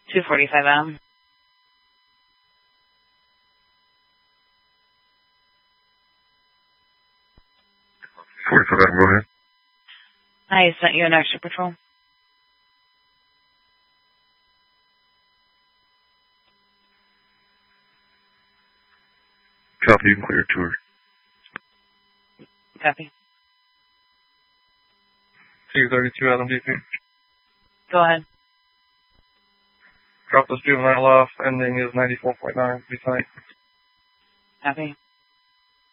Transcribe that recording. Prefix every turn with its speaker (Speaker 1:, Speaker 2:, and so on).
Speaker 1: 2:45 M.
Speaker 2: 45 Adam, go ahead.
Speaker 1: I sent you an extra patrol.
Speaker 2: Copy, you can clear tour.
Speaker 1: Copy.
Speaker 3: 232 Adam DP.
Speaker 1: Go ahead.
Speaker 3: Drop this juvenile off. Ending is 94.9. Be tight.
Speaker 1: Copy.